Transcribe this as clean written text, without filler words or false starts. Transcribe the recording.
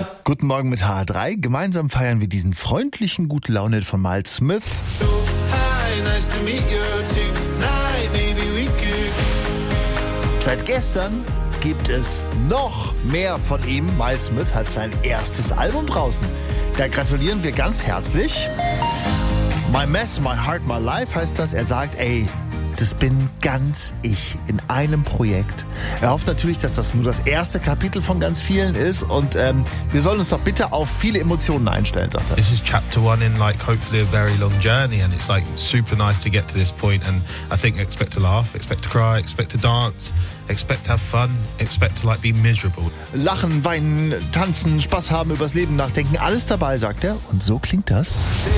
Guten Morgen mit HR3. Gemeinsam feiern wir diesen freundlichen Gute Laune von Miles Smith. Hi, nice to meet you tonight, maybe we could. Seit gestern gibt es noch mehr von ihm. Miles Smith hat sein erstes Album draußen. Da gratulieren wir ganz herzlich. My Mess, My Heart, My Life heißt das. Er sagt, das bin ganz ich in einem Projekt. Er hofft natürlich, dass das nur das erste Kapitel von ganz vielen ist und wir sollen uns doch bitte auf viele Emotionen einstellen, sagt er. This is chapter 1 in hopefully a very long journey, and it's super nice to get to this point, and I think expect to laugh, expect to cry, expect to dance, expect to have fun, expect to be miserable. Lachen, weinen, tanzen, Spaß haben, übers Leben nachdenken, alles dabei, sagt er. Und so klingt das.